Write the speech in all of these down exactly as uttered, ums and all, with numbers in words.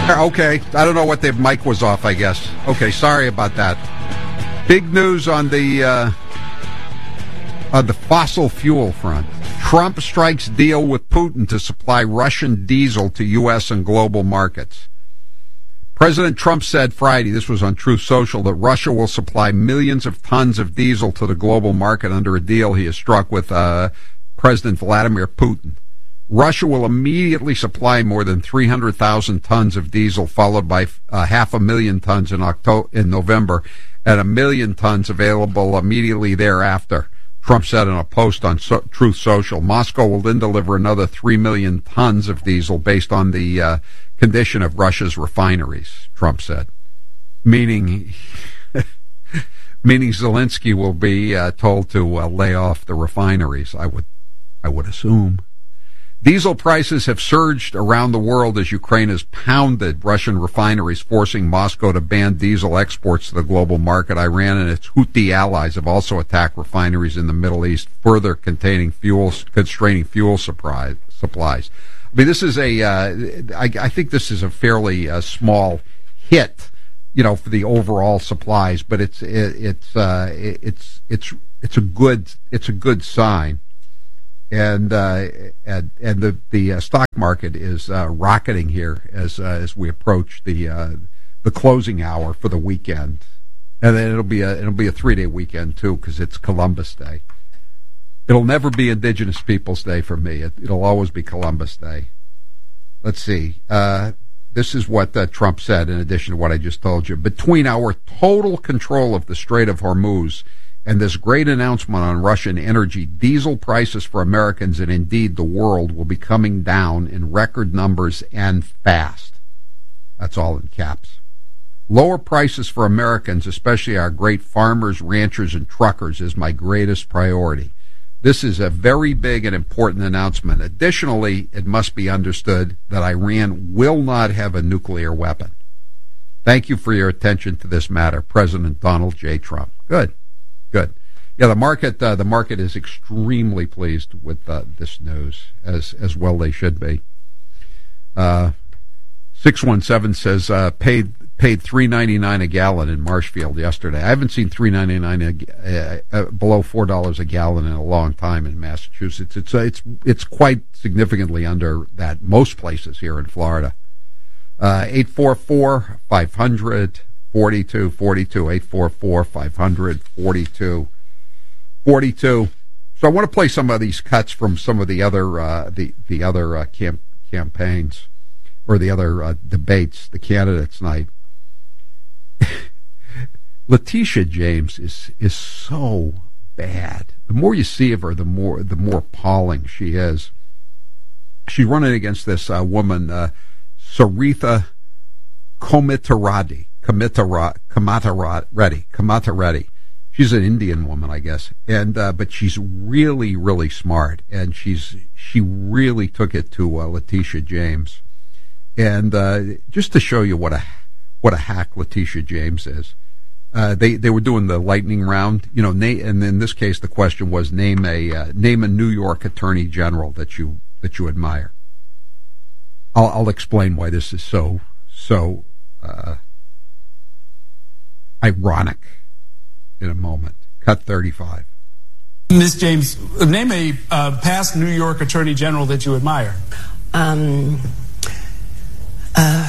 Okay, I don't know what the mic was off, I guess. Okay, sorry about that. Big news on the uh, on the fossil fuel front. Trump strikes deal with Putin to supply Russian diesel to U S and global markets. President Trump said Friday, this was on Truth Social, that Russia will supply millions of tons of diesel to the global market under a deal he has struck with uh, President Vladimir Putin. Russia will immediately supply more than three hundred thousand tons of diesel, followed by uh, half a million tons in October, in November, and a million tons available immediately thereafter, Trump said in a post on so- Truth Social. Moscow will then deliver another three million tons of diesel based on the uh, condition of Russia's refineries, Trump said. Meaning, meaning Zelensky will be uh, told to uh, lay off the refineries, I would, I would assume. Diesel prices have surged around the world as Ukraine has pounded Russian refineries, forcing Moscow to ban diesel exports to the global market. Iran and its Houthi allies have also attacked refineries in the Middle East, further containing fuel, constraining fuel supply, supplies. I mean, this is a, uh, I, I think this is a fairly uh, small hit, you know, for the overall supplies, but it's, it, it's, uh, it's, it's, it's a good, it's a good sign. And, uh, and and the the uh, stock market is uh, rocketing here as uh, as we approach the uh, the closing hour for the weekend, and then it'll be a it'll be a three day weekend too because it's Columbus Day. It'll never be Indigenous Peoples Day for me. It, it'll always be Columbus Day. Let's see. Uh, this is what uh, Trump said. In addition to what I just told you, between our total control of the Strait of Hormuz and this great announcement on Russian energy, diesel prices for Americans and indeed the world will be coming down in record numbers and fast. That's all in caps. Lower prices for Americans, especially our great farmers, ranchers, and truckers, is my greatest priority. This is a very big and important announcement. Additionally, it must be understood that Iran will not have a nuclear weapon. Thank you for your attention to this matter, President Donald J. Trump. Good. Good. Yeah, the market uh, the market is extremely pleased with uh, this news, as as well they should be. Uh, six one seven says uh, paid paid three ninety nine a gallon in Marshfield yesterday. I haven't seen three ninety nine uh, uh, below four dollars a gallon in a long time in Massachusetts. It's uh, it's it's quite significantly under that most places here in Florida. Uh, eight four four five hundred forty-two forty-two, eight four four five hundred forty-two forty-two. So I want to play some of these cuts from some of the other uh, the the other uh, camp, campaigns or the other uh, debates, the candidates' night. Letitia James is is so bad. The more you see of her, the more the more appalling she is. She's running against this uh, woman, uh, Saritha Komitaradi. Kamitara, Kamatara Reddy, Kamata Reddy. She's an Indian woman, I guess, and uh, but she's really, really smart, and she's she really took it to uh, Letitia James, and uh, just to show you what a what a hack Letitia James is. Uh, they they were doing the lightning round, you know, na- and in this case, the question was name a uh, name a New York Attorney General that you that you admire. I'll, I'll explain why this is so so. Uh, ironic in a moment. Cut thirty-five. Miz James, name a uh, past New York Attorney General that you admire. Um, uh,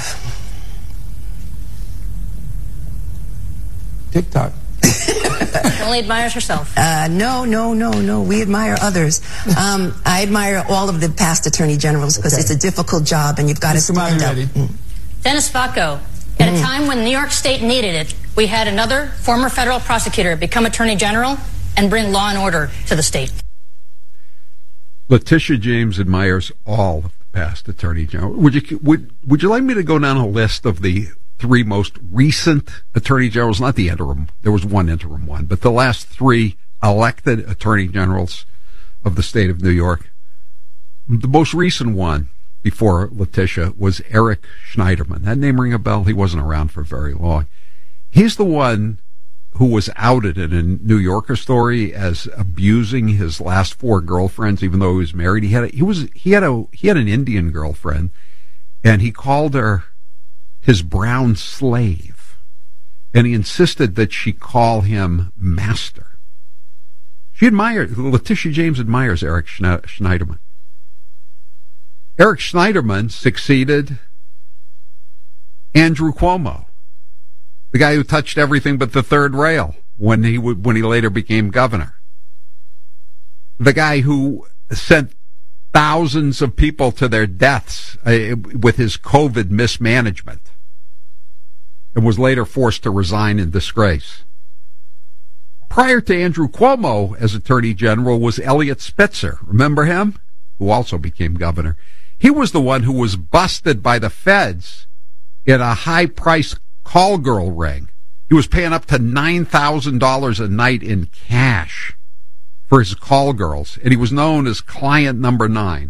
TikTok. Only admires herself. Uh, no, no, no, no. We admire others. Um, I admire all of the past attorney generals because okay. It's a difficult job and you've got Miz to stand up. Mm. Dennis Bacco. At mm. a time when New York State needed it, we had another former federal prosecutor become attorney general and bring law and order to the state. Letitia James admires all of the past attorney general. Would you would would you like me to go down a list of the three most recent attorney generals? Not the interim. There was one interim one, but the last three elected attorney generals of the state of New York. The most recent one before Letitia was Eric Schneiderman. That name ring a bell? He wasn't around for very long. He's the one who was outed in a New Yorker story as abusing his last four girlfriends, even though he was married. He had a, he was he had a he had an Indian girlfriend, and he called her his brown slave, and he insisted that she call him master. She admired, Letitia James admires Eric Schneiderman. Eric Schneiderman succeeded Andrew Cuomo, the guy who touched everything but the third rail when he when he later became governor. The guy who sent thousands of people to their deaths uh, with his COVID mismanagement and was later forced to resign in disgrace. Prior to Andrew Cuomo as Attorney General was Eliot Spitzer. Remember him? Who also became governor. He was the one who was busted by the feds in a high-priced call girl ring. He was paying up to nine thousand dollars a night in cash for his call girls, and he was known as Client Number Nine.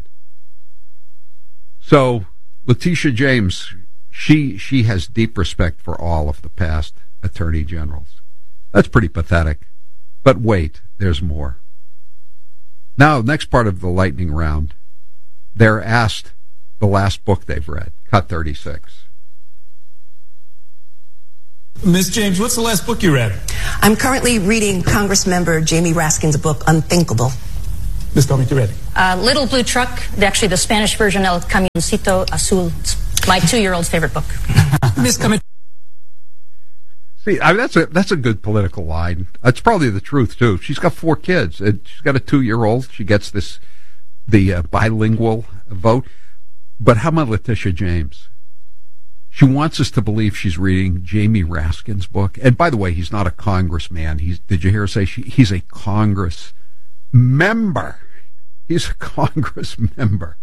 So, Letitia James, she she has deep respect for all of the past attorney generals. That's pretty pathetic. But wait, there's more. Now, next part of the lightning round, they're asked the last book they've read, Cut thirty-six. Miz James, what's the last book you read? I'm currently reading Congressmember Jamie Raskin's book, Unthinkable. Miz Comey, you ready? Uh, Little Blue Truck, actually the Spanish version, El Camioncito Azul. It's my two-year-old's favorite book. Miz Comey. See, I mean, that's a that's a good political line. That's probably the truth too. She's got four kids. She's got a two-year-old. She gets this the uh, bilingual vote. But how about Letitia James? She wants us to believe she's reading Jamie Raskin's book. And by the way, he's not a congressman. He's did you hear her say she, he's a Congress member? He's a Congress member.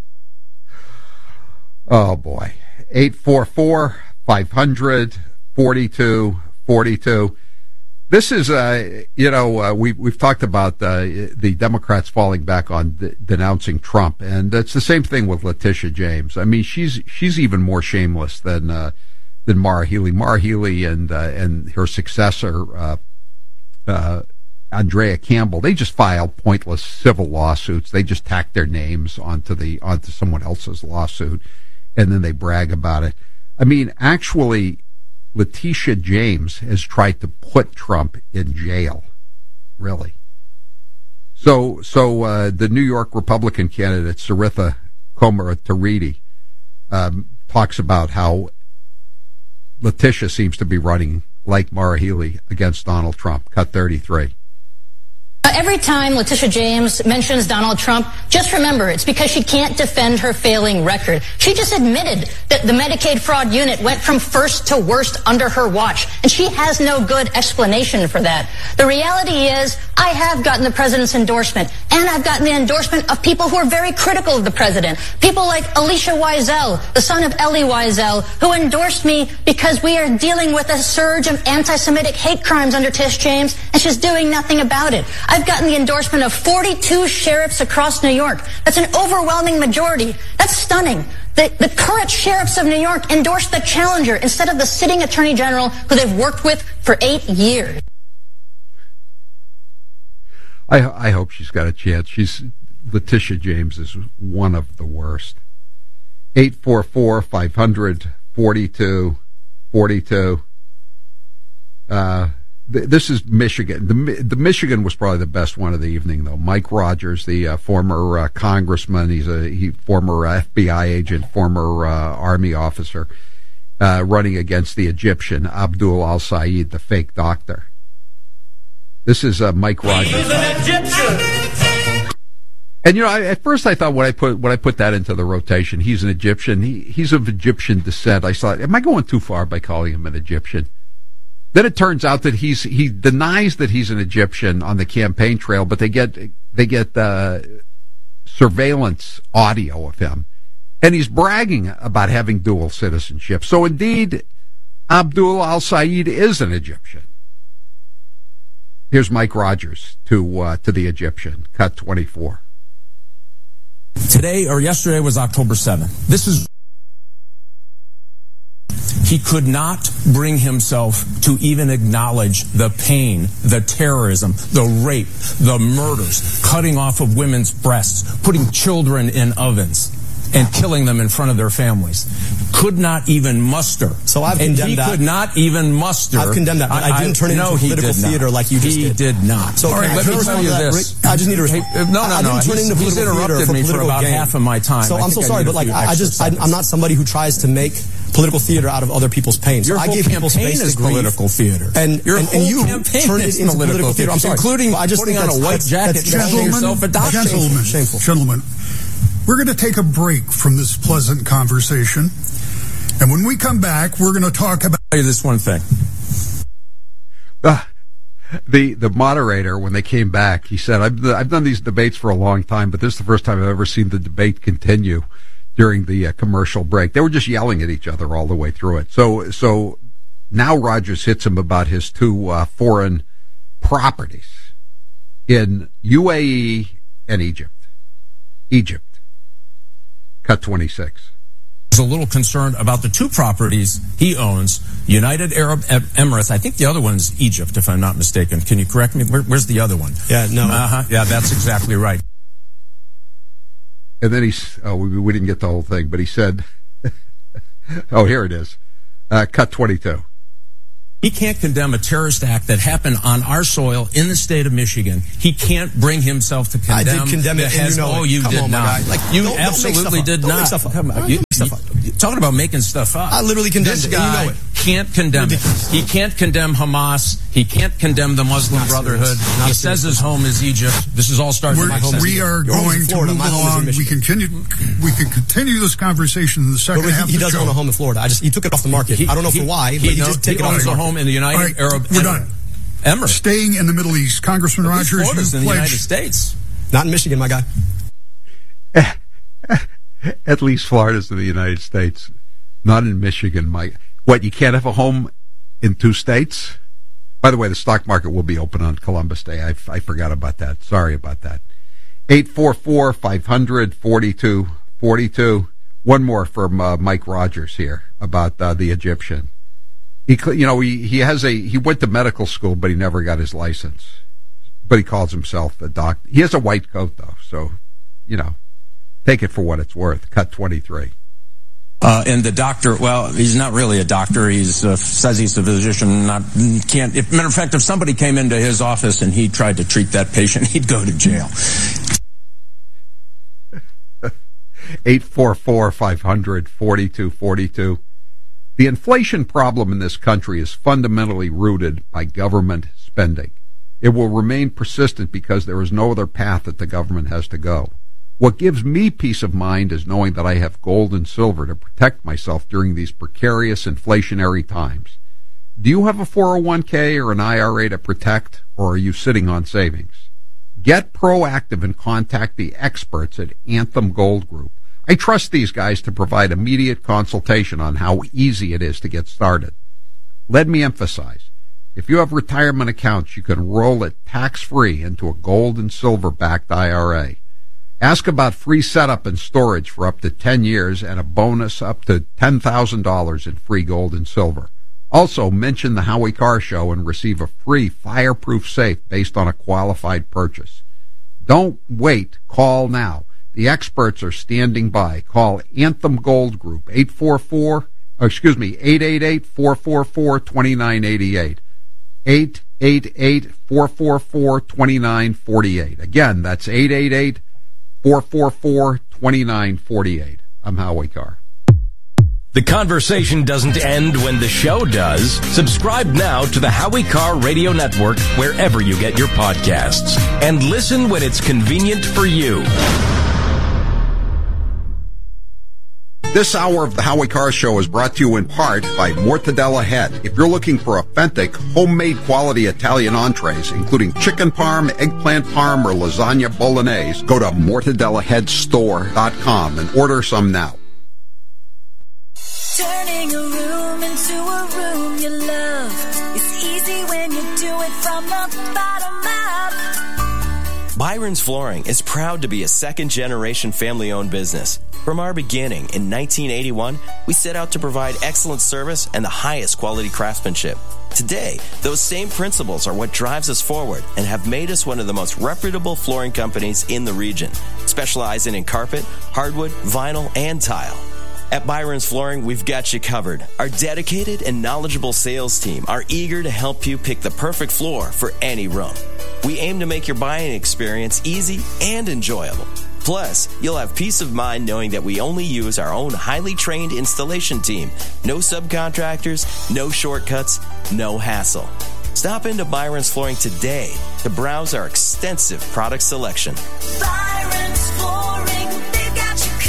Oh boy, eight four four five hundred forty-two. forty-two. This is, uh, you know, uh, we, we've talked about uh, the Democrats falling back on de- denouncing Trump, and it's the same thing with Letitia James. I mean, she's she's even more shameless than uh, than Maura Healey. Maura Healey and uh, and her successor, uh, uh, Andrea Campbell, they just file pointless civil lawsuits. They just tack their names onto the onto someone else's lawsuit, and then they brag about it. I mean, actually, Letitia James has tried to put Trump in jail, really. So, so uh, the New York Republican candidate, Saritha Komartiridi, um, talks about how Letitia seems to be running like Maura Healey against Donald Trump. Cut thirty-three. Every time Letitia James mentions Donald Trump, just remember it's because she can't defend her failing record. She just admitted that the Medicaid fraud unit went from first to worst under her watch, and she has no good explanation for that. The reality is, I have gotten the president's endorsement, and I've gotten the endorsement of people who are very critical of the president. People like Alicia Wiesel, the son of Elie Wiesel, who endorsed me because we are dealing with a surge of anti-Semitic hate crimes under Tish James, and she's doing nothing about it. I've gotten the endorsement of forty-two sheriffs across New York. That's an overwhelming majority. That's stunning. The, the current sheriffs of New York endorsed the challenger instead of the sitting attorney general who they've worked with for eight years. I, I hope she's got a chance. She's Letitia James is one of the worst. eight four four five hundred forty-two forty-two. Uh, This is Michigan. The, the Michigan was probably the best one of the evening, though. Mike Rogers, the uh, former uh, congressman, he's a he, former uh, F B I agent, former uh, Army officer, uh, running against the Egyptian Abdul Al-Said, the fake doctor. This is uh, Mike Rogers. He's an Egyptian. And you know, I, at first I thought when I put when I put that into the rotation, he's an Egyptian. He, he's of Egyptian descent. I thought, am I going too far by calling him an Egyptian? Then it turns out that he's he denies that he's an Egyptian on the campaign trail, but they get they get uh, surveillance audio of him, and he's bragging about having dual citizenship. So indeed, Abdul Al-Said is an Egyptian. Here's Mike Rogers to uh, to the Egyptian. Cut twenty-four. Today or yesterday was October seventh. This is. He could not bring himself to even acknowledge the pain, the terrorism, the rape, the murders, cutting off of women's breasts, putting children in ovens, and killing them in front of their families. could not even muster. So I've and condemned he that. could not even muster. I've condemned that, but I, I didn't turn it no, into political theater not. like you just he did. He did not. So all right, let me tell you this. I just need to respond. Hey, no, no, I no. didn't turn He's, into he's interrupted for me for about gain. half of my time. So I I'm so I sorry, but like I, I just I, I'm not somebody who tries to make political theater out of other people's pain. So Your I whole give people campaign space is to grieve. political theater. And, Your and, whole and you campaign turned it is into political theater. I'm sorry. Including I just putting on a white jacket, calling yourself a doctor. Gentlemen, shameful. Gentlemen, we're going to take a break from this pleasant conversation. And when we come back, we're going to talk about... I'll tell you this one thing. Uh, the the moderator, when they came back, he said, I've, I've done these debates for a long time, but this is the first time I've ever seen the debate continue during the uh, commercial break. They were just yelling at each other all the way through it. So so now Rogers hits him about his two uh, foreign properties in U A E and Egypt. Egypt. Cut twenty-six. Is a little concerned about the two properties he owns, United Arab Emirates. I think the other one's Egypt, if I'm not mistaken. Can you correct me? Where, where's the other one? Yeah, no. Uh-huh. Yeah, that's exactly right. And then he's, oh, we, we didn't get the whole thing, but he said, oh, here it is. Uh, cut twenty-two. He can't condemn a terrorist act that happened on our soil in the state of Michigan. He can't bring himself to condemn. I did condemn it, and you know Oh, it. you Come did on, not. my guy. Like, you don't- don't make absolutely stuff up. did Don't not. make stuff up. Come on. Don't You, make stuff up. you- talking about making stuff up. I literally condemned this it, and you guy know it. can't condemn Ridiculous. it. He can't condemn Hamas. He can't condemn the Muslim Not Brotherhood. serious. Not He serious. says his home is Egypt. This is all starting We're, to make sense. we are Your home's in going to Florida. move My home is in along. We Michigan. continue. We can continue this conversation in the second But half he, he of the doesn't show. own a home in Florida. I just he took it off the market. He- I don't know he- for why, he but he knows- just took he it off owns the a market. home in the United All right, Arab we're Emirates. done. Emirates. Staying in the Middle East, Congressman At least Rogers, Florida's you in the United pledged. States. Not in Michigan, my guy. At least Florida's in the United States, not in Michigan, Mike. What, you can't have a home in two states? By the way, the stock market will be open on Columbus Day. I, I forgot about that. Sorry about that. eight four four, five hundred, forty-two forty-two. One more from uh, Mike Rogers here about uh, the Egyptian. He, you know, he, he has a, he went to medical school, but he never got his license. But he calls himself a doctor. He has a white coat, though, so, you know, take it for what it's worth. Cut twenty-three. Uh, and the doctor, well, he's not really a doctor. He's uh, says he's a physician. Not can't. If, matter of fact, if somebody came into his office and he tried to treat that patient, he'd go to jail. eight four four, five hundred, forty-two forty-two. The inflation problem in this country is fundamentally rooted by government spending. It will remain persistent because there is no other path that the government has to go. What gives me peace of mind is knowing that I have gold and silver to protect myself during these precarious inflationary times. Do you have a four oh one k or an I R A to protect, or are you sitting on savings? Get proactive and contact the experts at Anthem Gold Group. I trust these guys to provide immediate consultation on how easy it is to get started. Let me emphasize, if you have retirement accounts, you can roll it tax-free into a gold and silver-backed I R A. Ask about free setup and storage for up to ten years and a bonus up to ten thousand dollars in free gold and silver. Also, mention the Howie Carr Show and receive a free fireproof safe based on a qualified purchase. Don't wait. Call now. The experts are standing by. Call Anthem Gold Group, eight four four, excuse me, eight eight eight, four four four, two nine eight eight. eight eight eight, four four four, two nine four eight. Again, that's eight eight eight, four four four, two nine four eight. I'm Howie Carr. The conversation doesn't end when the show does. Subscribe now to the Howie Carr Radio Network wherever you get your podcasts. And listen when it's convenient for you. This hour of the Howie Carr Show is brought to you in part by Mortadella Head. If you're looking for authentic, homemade quality Italian entrees, including chicken parm, eggplant parm, or lasagna bolognese, go to mortadella head store dot com and order some now. Turning a room into a room you love. It's easy when you do it from the bottom up. Byron's Flooring is proud to be a second-generation family-owned business. From our beginning in nineteen eighty-one, we set out to provide excellent service and the highest quality craftsmanship. Today, those same principles are what drives us forward and have made us one of the most reputable flooring companies in the region, specializing in carpet, hardwood, vinyl, and tile. At Byron's Flooring, we've got you covered. Our dedicated and knowledgeable sales team are eager to help you pick the perfect floor for any room. We aim to make your buying experience easy and enjoyable. Plus, you'll have peace of mind knowing that we only use our own highly trained installation team. No subcontractors, no shortcuts, no hassle. Stop into Byron's Flooring today to browse our extensive product selection. Byron's Flooring, they've got you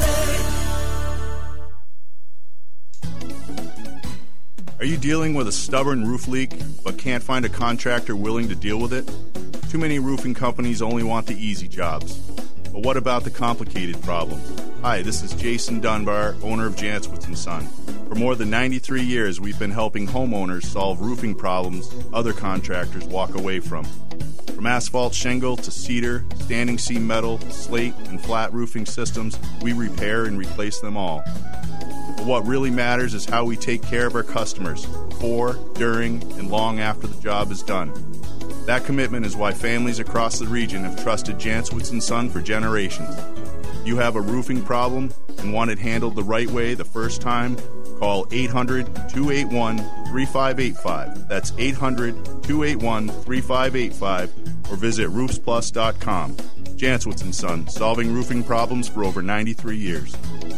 covered. Are you dealing with a stubborn roof leak but can't find a contractor willing to deal with it? Too many roofing companies only want the easy jobs. But what about the complicated problems? Hi, this is Jason Dunbar, owner of Jantzwitz and Son. For more than ninety-three years, we've been helping homeowners solve roofing problems other contractors walk away from. From asphalt shingle to cedar, standing seam metal, slate, and flat roofing systems, we repair and replace them all. But what really matters is how we take care of our customers before, during, and long after the job is done. That commitment is why families across the region have trusted Jantzwitz and Son for generations. You have a roofing problem and want it handled the right way the first time? Call eight hundred, two eight one, three five eight five. That's eight hundred, two eight one, three five eight five or visit roofs plus dot com. Jantzwitz and Son, solving roofing problems for over ninety-three years.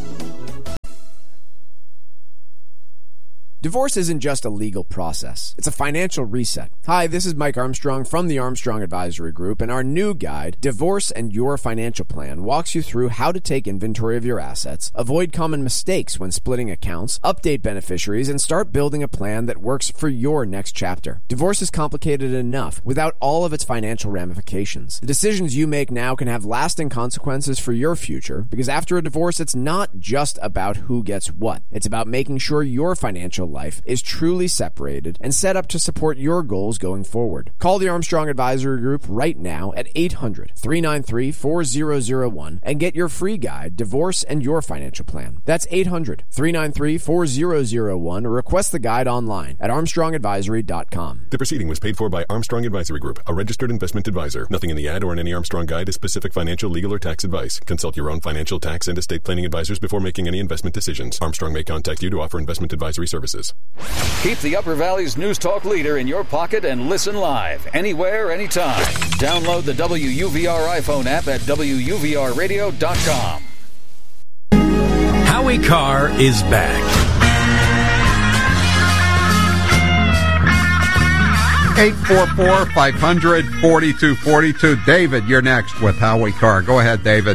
Divorce isn't just a legal process. It's a financial reset. Hi, this is Mike Armstrong from the Armstrong Advisory Group, and our new guide, Divorce and Your Financial Plan, walks you through how to take inventory of your assets, avoid common mistakes when splitting accounts, update beneficiaries, and start building a plan that works for your next chapter. Divorce is complicated enough without all of its financial ramifications. The decisions you make now can have lasting consequences for your future, because after a divorce, it's not just about who gets what. It's about making sure your financial life is truly separated and set up to support your goals going forward. Call the Armstrong Advisory Group right now at eight hundred, three nine three, four zero zero one and get your free guide, Divorce and Your Financial Plan. That's eight hundred, three nine three, four zero zero one or request the guide online at armstrong advisory dot com. The proceeding was paid for by Armstrong Advisory Group, a registered investment advisor. Nothing in the ad or in any Armstrong guide is specific financial, legal, or tax advice. Consult your own financial, tax, and estate planning advisors before making any investment decisions. Armstrong may contact you to offer investment advisory services. Keep the Upper Valley's News Talk leader in your pocket and listen live, anywhere, anytime. Download the W U V R iPhone app at W U V R radio dot com. Howie Carr is back. eight four four, five hundred, forty-two forty-two. David, you're next with Howie Carr. Go ahead, David.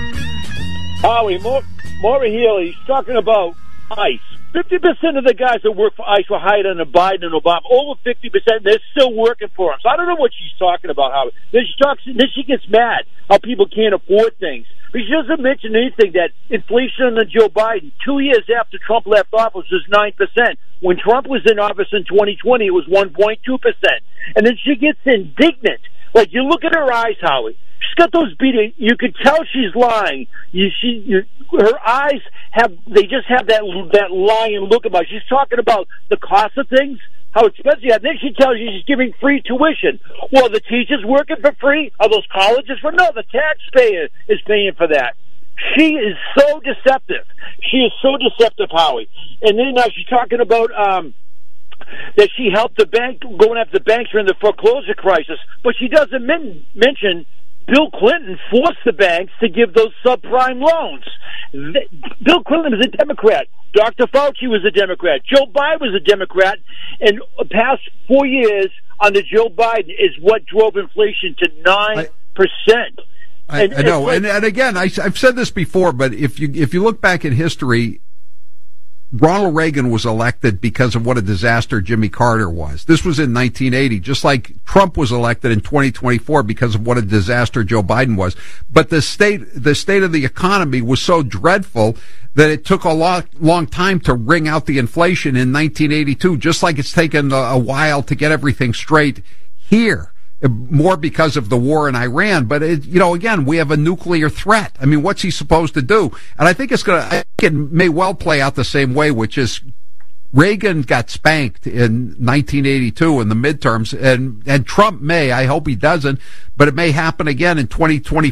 Howie, Maura Healey, he's talking about ICE. fifty percent of the guys that work for ICE were hired under Biden and Obama. Over fifty percent, they're still working for them. So I don't know what she's talking about, Howie. Then she talks, then she gets mad how people can't afford things. But she doesn't mention anything that inflation under Joe Biden, two years after Trump left office, was nine percent. When Trump was in office in twenty twenty, it was one point two percent. And then she gets indignant. Like, you look at her eyes, Howie. She's got those beating. You could tell she's lying. You, she, you, her eyes have, they just have that that lying look about. She's talking about the cost of things, how expensive. And then she tells you she's giving free tuition. Well, the teachers working for free? Are those colleges for? No, the taxpayer is paying for that. She is so deceptive. She is so deceptive, Howie. And then now she's talking about um, that she helped the bank, going after the banks during the foreclosure crisis, but she doesn't men- mention Bill Clinton forced the banks to give those subprime loans. The, Bill Clinton was a Democrat. Doctor Fauci was a Democrat. Joe Biden was a Democrat. And the past four years under Joe Biden is what drove inflation to nine percent. I, and, I know, and, and again, I, I've said this before, but if you if you look back in history, Ronald Reagan was elected because of what a disaster Jimmy Carter was. This was in nineteen eighty, just like Trump was elected in twenty twenty-four because of what a disaster Joe Biden was. But the state, the state of the economy was so dreadful that it took a long, long time to wring out the inflation in nineteen eighty-two, just like it's taken a, a while to get everything straight here. More because of the war in Iran, but it, you know, again, we have a nuclear threat. I mean, what's he supposed to do? And I think it's going to, I think it may well play out the same way, which is Reagan got spanked in nineteen eighty-two in the midterms, and and Trump may, I hope he doesn't, but it may happen again in twenty twenty-six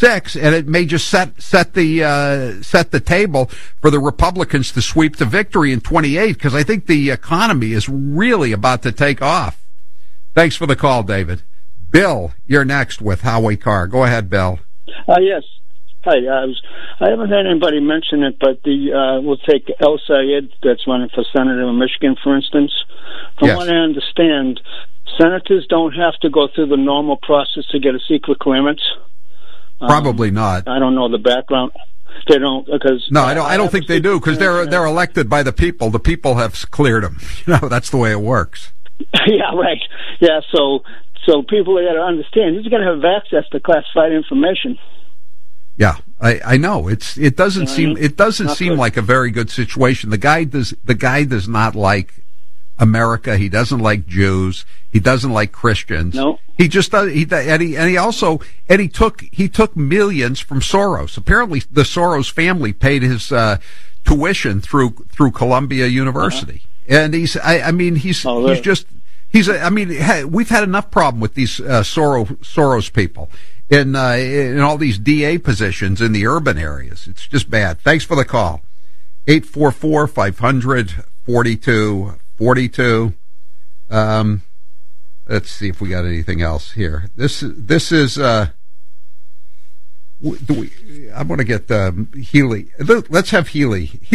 six, and it may just set set the uh, set the table for the Republicans to sweep to victory in twenty-eight, because I think the economy is really about to take off. Thanks for the call, David. Bill, you're next with Howie Carr. Go ahead, Bill. Uh, yes. Hi. I, was, I haven't had anybody mention it, but the uh, we'll take El Sayed, that's running for senator in Michigan, for instance. From yes. what I understand, senators don't have to go through the normal process to get a secret clearance. Probably um, not. I don't know the background. They don't because no, I don't. I don't think they do because they're they're elected by the people. The people have cleared them. You know, that's the way it works. Yeah, right. Yeah, so so people got to understand he's going to have access to classified information. Yeah, I, I know. It's it doesn't you know seem I mean? it doesn't Not seem good. like a very good situation. The guy does the guy does not like America. He doesn't like Jews. He doesn't like Christians. No. He just does. He and he and he also and he took he took millions from Soros. Apparently, the Soros family paid his uh, tuition through through Columbia University. Uh-huh. And he's I, I mean he's oh, he's just he's a, I mean hey, we've had enough problem with these uh, Soros Soros people in uh, in all these D A positions in the urban areas. It's just bad. Thanks for the call. eight four four, five hundred, forty-two forty-two. Um, let's see if we got anything else here. This this is. Uh, do we, I want to get um, Healy. Let's have Healy.